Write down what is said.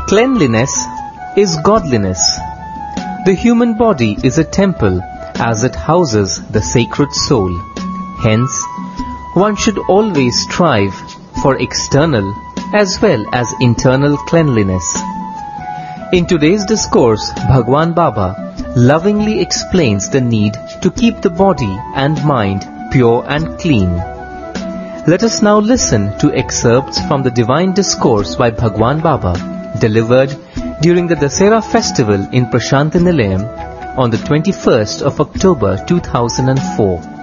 Cleanliness is godliness. The human body is a temple as it houses the sacred soul. Hence, one should always strive for external as well as internal cleanliness. In today's discourse, Bhagwan Baba lovingly explains the need to keep the body and mind pure and clean. Let us now listen to excerpts from the Divine Discourse by Bhagwan Baba, delivered during the Dasera festival in Prashanti Nilayam on the 21st of October 2004.